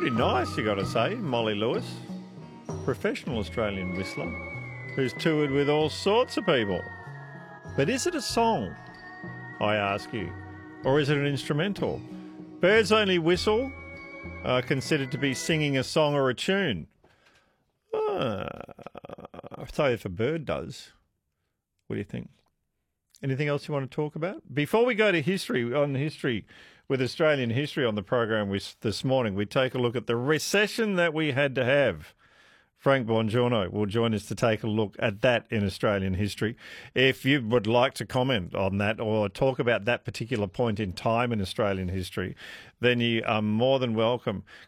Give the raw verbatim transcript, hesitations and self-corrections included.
Pretty nice, you got to say, Molly Lewis. Professional Australian whistler who's toured with all sorts of people. But is it a song, I ask you, or is it an instrumental? Birds only whistle are considered to be singing a song or a tune. Uh, I'll tell you if a bird does. What do you think? Anything else you want to talk about? Before we go to history, on history, with Australian history on the program we, this morning, we take a look at the recession that we had to have. Frank Bongiorno will join us to take a look at that in Australian history. If you would like to comment on that or talk about that particular point in time in Australian history, then you are more than welcome.